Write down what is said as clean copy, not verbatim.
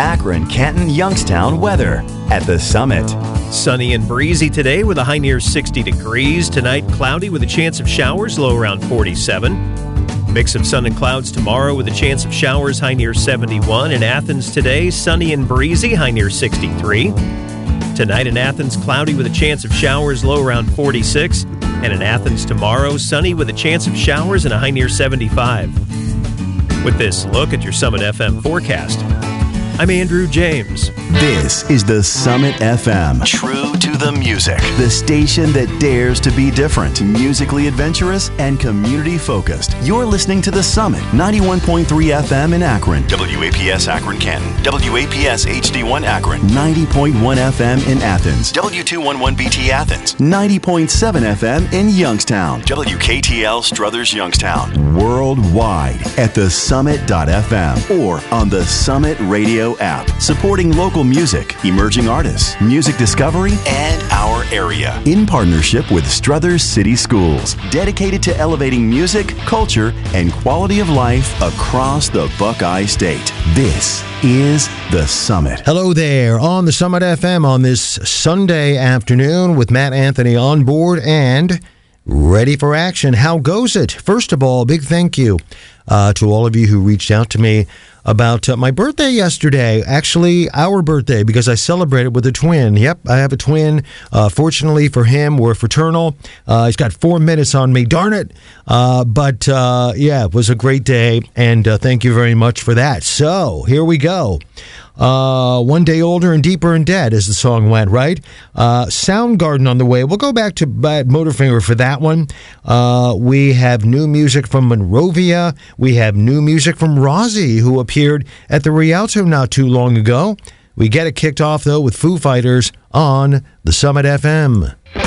Akron, Canton, Youngstown weather at the Summit. Sunny and breezy today with a high near 60 degrees. Tonight, cloudy with a chance of showers, low around 47. Mix of sun and clouds tomorrow with a chance of showers, high near 71. In Athens today, sunny and breezy, high near 63. Tonight in Athens, cloudy with a chance of showers, low around 46. And in Athens tomorrow, sunny with a chance of showers and a high near 75. With this look at your Summit FM forecast, I'm Andrew James. This is the Summit FM. True to the music. The station that dares to be different, musically adventurous, and community-focused. You're listening to the Summit, 91.3 FM in Akron. WAPS Akron, Canton. WAPS HD1 Akron. 90.1 FM in Athens. W211BT Athens. 90.7 FM in Youngstown. WKTL Struthers, Youngstown. Worldwide at thesummit.fm or on the Summit Radio app, supporting local music, emerging artists, music discovery, and our area. In partnership with Struthers City Schools, dedicated to elevating music, culture, and quality of life across the Buckeye State. This is the Summit. Hello there on the Summit FM on this Sunday afternoon with Matt Anthony on board and ready for action. How goes it? First of all, big thank you to all of you who reached out to me about my birthday yesterday. Actually, our birthday, because I celebrated with a twin. Yep, I have a twin. Fortunately for him, we're fraternal. He's got 4 minutes on me. Darn it. But it was a great day, and thank you very much for that. So, here we go. One Day Older and Deeper in Debt, as the song went, right? Soundgarden on the way. We'll go back to Bad Motorfinger for that one. We have new music from Monrovia. We have new music from Rozzy, who appeared at the Rialto not too long ago. We get it kicked off, though, with Foo Fighters on the Summit FM.